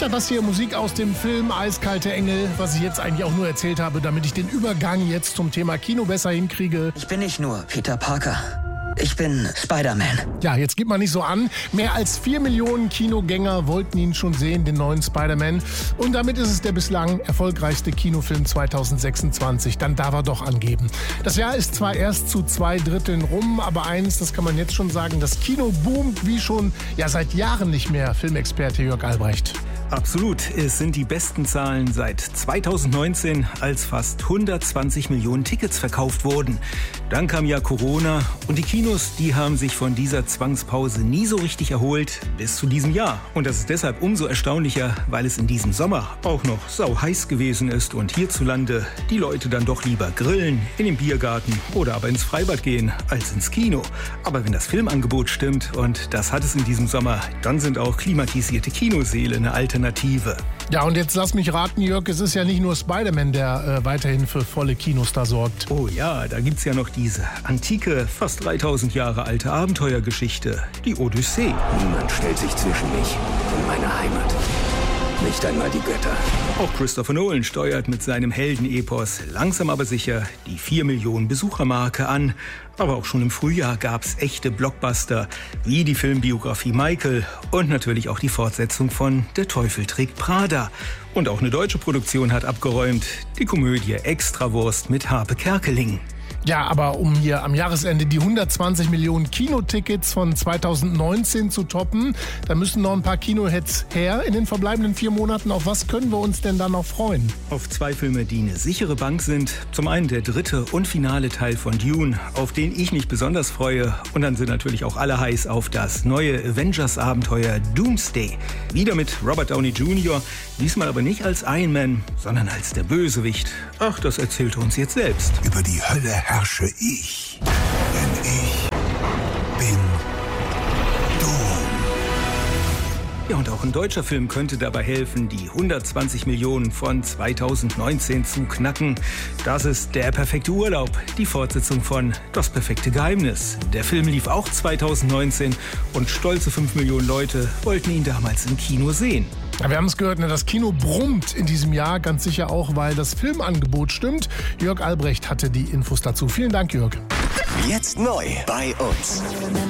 Ja, das hier Musik aus dem Film Eiskalte Engel, was ich jetzt eigentlich auch nur erzählt habe, damit ich den Übergang jetzt zum Thema Kino besser hinkriege. Ich bin nicht nur Peter Parker. Ich bin Spider-Man. Ja, jetzt gibt man nicht so an. Mehr als 4 Millionen Kinogänger wollten ihn schon sehen, den neuen Spider-Man. Und damit ist es der bislang erfolgreichste Kinofilm 2026. Dann darf er doch angeben. Das Jahr ist zwar erst zu 2/3 rum, aber eins, das kann man jetzt schon sagen, das Kino boomt wie schon seit Jahren nicht mehr. Filmexperte Jörg Albrecht. Absolut. Es sind die besten Zahlen seit 2019, als fast 120 Millionen Tickets verkauft wurden. Dann kam ja Corona und die Kinos, die haben sich von dieser Zwangspause nie so richtig erholt bis zu diesem Jahr. Und das ist deshalb umso erstaunlicher, weil es in diesem Sommer auch noch sau heiß gewesen ist und hierzulande die Leute dann doch lieber grillen, in den Biergarten oder aber ins Freibad gehen als ins Kino. Aber wenn das Filmangebot stimmt, und das hat es in diesem Sommer, dann sind auch klimatisierte Kinosäle eine Alternative. Ja, und jetzt lass mich raten, Jörg, es ist ja nicht nur Spider-Man, der weiterhin für volle Kinos da sorgt. Oh ja, da gibt's ja noch diese antike, fast 3000 Jahre alte Abenteuergeschichte, die Odyssee. Niemand stellt sich zwischen mich und meine Heimat. Nicht einmal die Götter. Auch Christopher Nolan steuert mit seinem Heldenepos langsam aber sicher die 4 Millionen Besuchermarke an. Aber auch schon im Frühjahr gab's echte Blockbuster, wie die Filmbiografie Michael und natürlich auch die Fortsetzung von Der Teufel trägt Prada. Und auch eine deutsche Produktion hat abgeräumt, die Komödie Extrawurst mit Harpe Kerkeling. Ja, aber um hier am Jahresende die 120 Millionen Kinotickets von 2019 zu toppen, da müssen noch ein paar Kinohits her in den verbleibenden 4 Monaten. Auf was können wir uns denn da noch freuen? Auf 2 Filme, die eine sichere Bank sind. Zum einen der 3. und finale Teil von Dune, auf den ich mich besonders freue. Und dann sind natürlich auch alle heiß auf das neue Avengers-Abenteuer Doomsday. Wieder mit Robert Downey Jr., diesmal aber nicht als Iron Man, sondern als der Bösewicht. Ach, das erzählt er uns jetzt selbst. Über die Hölle herrsche ich, denn ich bin Doom. Ja, und auch ein deutscher Film könnte dabei helfen, die 120 Millionen von 2019 zu knacken. Das ist Der perfekte Urlaub, die Fortsetzung von Das perfekte Geheimnis. Der Film lief auch 2019 und stolze 5 Millionen Leute wollten ihn damals im Kino sehen. Ja, wir haben es gehört, das Kino brummt in diesem Jahr, ganz sicher auch, weil das Filmangebot stimmt. Jörg Albrecht hatte die Infos dazu. Vielen Dank, Jörg. Jetzt neu bei uns.